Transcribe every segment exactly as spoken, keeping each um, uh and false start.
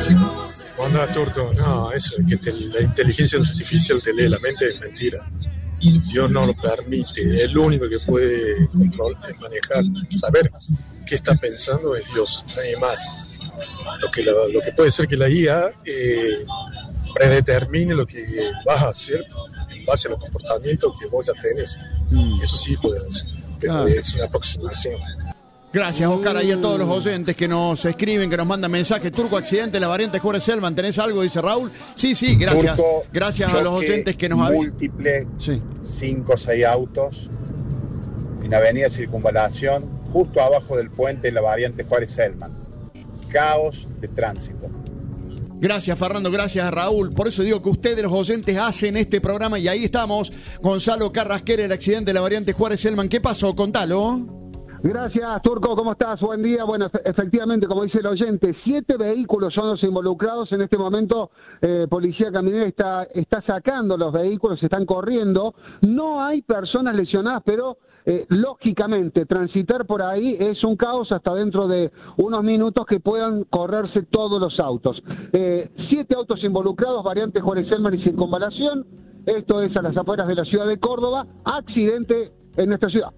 Onda, Turco, no, eso, que te, la inteligencia artificial te lee la mente es mentira. Dios no lo permite, el único que puede controlar, manejar, saber qué está pensando es Dios, nadie más. Lo que, la, lo que puede ser que la I A eh, predetermine lo que vas a hacer en base a los comportamientos que vos ya tenés. Mm. Eso sí puede hacer, pero ah. es una aproximación. Gracias, Oscar, ahí a todos los oyentes que nos escriben, que nos mandan mensajes. Turco, accidente en la variante Juárez-Selman, ¿tenés algo? Dice Raúl. Sí, sí, gracias. Turco, gracias a los oyentes que nos avisan. Múltiple, sí. cinco o seis autos en Avenida Circunvalación, justo abajo del puente de la variante Juárez-Selman. Caos de tránsito. Gracias, Fernando, gracias a Raúl. Por eso digo que ustedes, los oyentes, hacen este programa y ahí estamos. Gonzalo Carrasquera, el accidente de la variante Juárez-Selman. ¿Qué pasó? Contalo. Gracias, Turco, ¿cómo estás? Buen día. Bueno, efectivamente, como dice el oyente, siete vehículos son los involucrados. En este momento, eh, Policía Caminera está, está sacando los vehículos, están corriendo. No hay personas lesionadas, pero eh, lógicamente transitar por ahí es un caos hasta dentro de unos minutos que puedan correrse todos los autos. Eh, siete autos involucrados, variante Juárez-Selman y Circunvalación. Esto es a las afueras de la ciudad de Córdoba. Accidente en nuestra ciudad.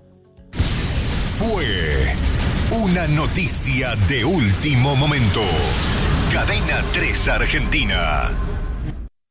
Fue una noticia de último momento. Cadena tres Argentina.